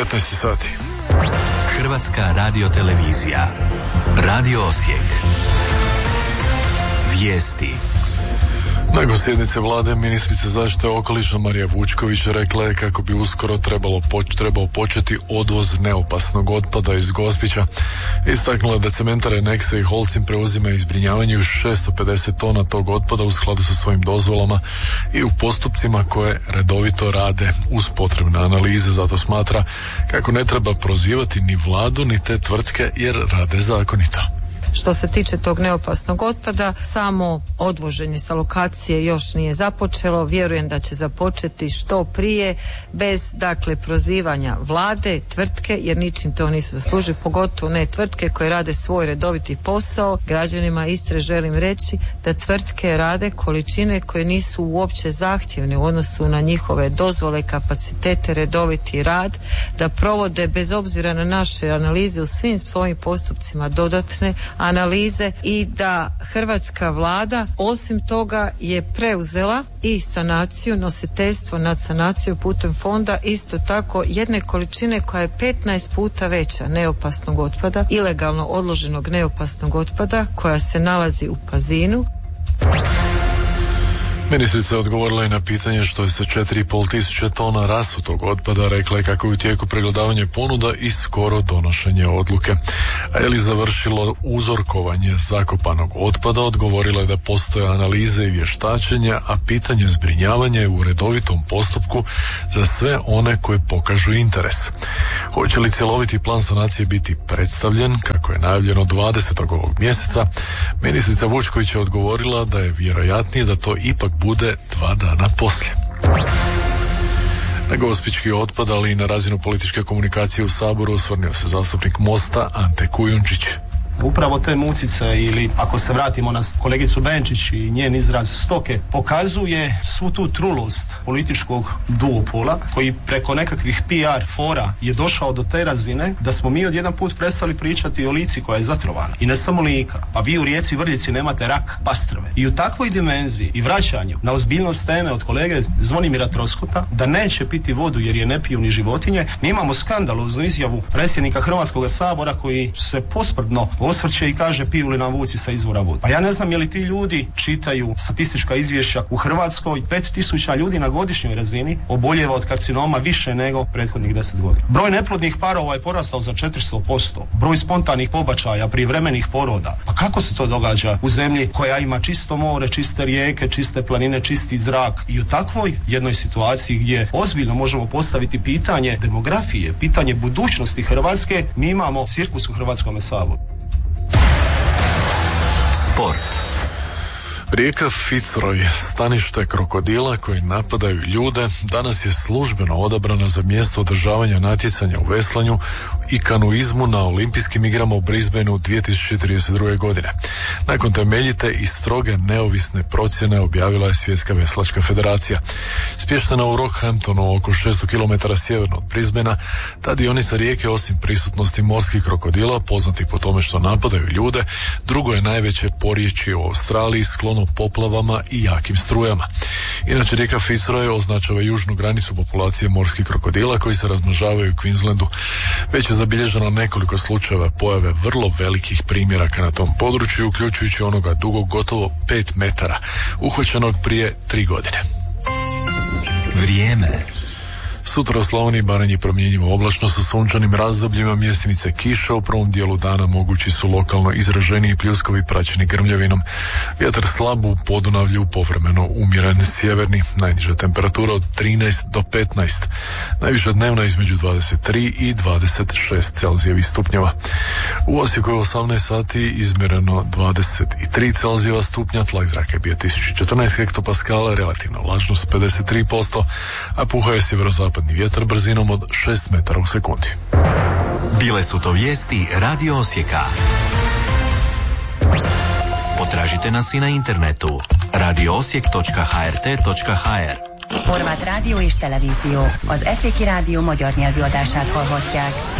19 sati. Hrvatska radiotelevizija. Radio Osijek. Vijesti. Nakon sjednice vlade, ministrica zaštite okoliša Marija Vučković rekla je kako bi uskoro trebao početi odvoz neopasnog otpada iz Gospića. Istaknula da cementare Nexe i Holcim preuzimaju zbrinjavanje još 650 tona tog otpada u skladu sa svojim dozvolama i u postupcima koje redovito rade uz potrebne analize. Zato smatra kako ne treba prozivati ni vladu ni te tvrtke jer rade zakonito. Što se tiče tog neopasnog otpada, samo odvoženje sa lokacije još nije započelo. Vjerujem da će započeti što prije, bez prozivanja vlade, tvrtke, jer ničim to nisu zaslužili, pogotovo ne tvrtke koje rade svoj redoviti posao. Građanima Istre želim reći da tvrtke rade količine koje nisu uopće zahtjevne u odnosu na njihove dozvole, kapacitete, redoviti rad, da provode bez obzira na naše analize u svim svojim postupcima dodatne analize i da hrvatska vlada osim toga je preuzela i sanaciju, nositeljstvo nad sanacijom putem fonda, isto tako jedne količine koja je 15 puta veća neopasnog otpada, ilegalno odloženog neopasnog otpada koja se nalazi u Pazinu. Ministrica je odgovorila i na pitanje što je sa 4,5 tisuće tona rasutog otpada, rekla je kako je u tijeku pregledavanje ponuda i skoro donošenje odluke. A je li završilo uzorkovanje zakopanog otpada, odgovorila je da postoje analize i vještačenja, a pitanje zbrinjavanja je u redovitom postupku za sve one koji pokažu interes. Hoće li cjeloviti plan sanacije biti predstavljen, kako je najavljeno 20. ovog mjeseca, ministrica Vučković je odgovorila da je vjerojatnije da to ipak bude 2 dana poslije. Na gospićki otpad, ali i na razinu političke komunikacije u Saboru osvrnuo se zastupnik Mosta Ante Kujundžić. Upravo te mucice, ili ako se vratimo na kolegicu Benčić i njen izraz stoke, pokazuje svu tu trulost političkog duopola koji preko nekakvih PR fora je došao do te razine da smo mi odjedan put prestali pričati o Lici koja je zatrovana. I ne samo Lika, pa vi u Rijeci Vrljici nemate rak pastrve. I u takvoj dimenziji i vraćanju na ozbiljnost teme od kolege Zvonimira Troskota da neće piti vodu jer je ne piju ni životinje, mi imamo skandaloznu izjavu predsjednika Hrvatskog sabora koji se posprdno osvrće i kaže piju li nam vuci sa izvora vodu. Pa ja ne znam je li ti ljudi čitaju statistička izvješća u Hrvatskoj. 5.000 ljudi na godišnjoj razini oboljeva od karcinoma više nego prethodnih 10 godina. Broj neplodnih parova je porastao za 400%. Broj spontanih pobačaja, prijevremenih poroda. Pa kako se to događa u zemlji koja ima čisto more, čiste rijeke, čiste planine, čisti zrak? I u takvoj jednoj situaciji gdje ozbiljno možemo postaviti pitanje demografije, pitanje budućnosti Hrvatske, mi imamo cirkus u Hrvatskom saboru. Sport. Rijeka Fitzroy, stanište krokodila koji napadaju ljude, danas je službeno odabrana za mjesto održavanja natjecanja u veslanju i kanuizmu na olimpijskim igrama u Brisbaneu 2032. godine. Nakon temeljite i stroge neovisne procjene objavila je Svjetska veslačka federacija. Smještena u Rockhamptonu, oko 600 km sjeverno od Brisbanea, ta dionica rijeke osim prisutnosti morskih krokodila, poznatih po tome što napadaju ljude, drugo je najveće porječje u Australiji, sklono poplavama i jakim strujama. Inače, rijeka Fitzroy označava južnu granicu populacije morskih krokodila koji se razmnožavaju u Queenslandu. Već je zabilježeno nekoliko slučajeva pojave vrlo velikih primjeraka na tom području, uključujući onoga dugog gotovo 5 metara, uhvaćenog prije 3 godine. Vrijeme. Sutra u Slavoniji i Baranji promjenjivo oblačno sa sunčanim razdobljima, mjestimice kiša, u prvom dijelu dana mogući su lokalno izraženiji pljuskovi praćeni grmljavinom. Vjetar slab u Podunavlju, povremeno umjeren sjeverni, najniža temperatura od 13 do 15, najviša dnevna između 23 i 26 Celzijevih stupnjeva. U Osijeku je 18 sati izmjereno 23 Celzijeva stupnja, tlak zraka je bio 1014 hektopaskala, relativna vlažnost 53%, a puhao je sjeverozapad vjetar brzinom od 6 metara u sekundi. Bile su to vijesti Radio Osijeka. Potražite nas i na internetu radioosijek.hrt.hr. Horváth rádió és televízió. Az Eszéki Rádió magyar nyelvű adását hallhatják.